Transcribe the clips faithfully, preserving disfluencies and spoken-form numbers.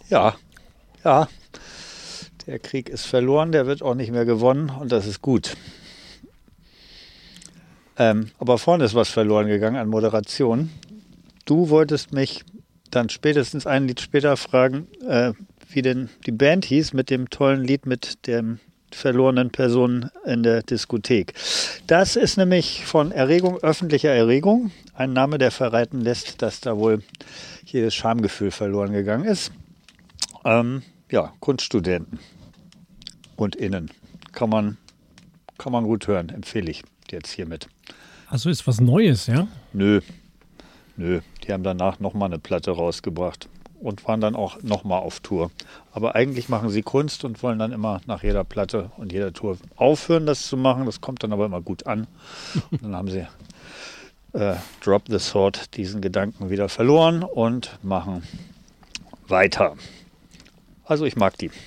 Ja, ja. Der Krieg ist verloren, der wird auch nicht mehr gewonnen und das ist gut. Ähm, aber vorne ist was verloren gegangen an Moderation. Du wolltest mich dann spätestens ein Lied später fragen, äh, wie denn die Band hieß mit dem tollen Lied mit dem verlorenen Personen in der Diskothek. Das ist nämlich von Erregung, öffentlicher Erregung, ein Name, der verraten lässt, dass da wohl jedes Schamgefühl verloren gegangen ist. Ähm, ja, Kunststudenten und Innen. Kann man, kann man gut hören, empfehle ich jetzt hiermit. Also ist was Neues, ja? Nö, nö. Die haben danach nochmal eine Platte rausgebracht und waren dann auch nochmal auf Tour. Aber eigentlich machen sie Kunst und wollen dann immer nach jeder Platte und jeder Tour aufhören, das zu machen. Das kommt dann aber immer gut an. Und dann haben sie äh, Drop the Sword, diesen Gedanken wieder verloren und machen weiter. Also ich mag die.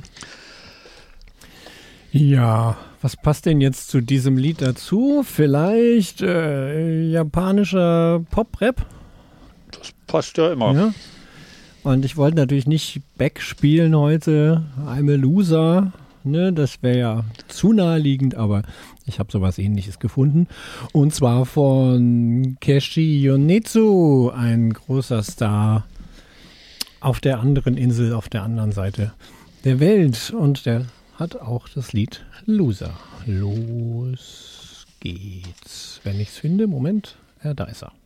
Ja, was passt denn jetzt zu diesem Lied dazu? Vielleicht äh, japanischer Pop-Rap? Das passt ja immer. Ja. Und ich wollte natürlich nicht Beck spielen heute, I'm a Loser, ne? Das wäre ja zu naheliegend, aber ich habe sowas Ähnliches gefunden. Und zwar von Keshi Yonetsu, ein großer Star auf der anderen Insel, auf der anderen Seite der Welt. Und der hat auch das Lied Loser. Los geht's. Wenn ich's finde, Moment, ja, da ist er.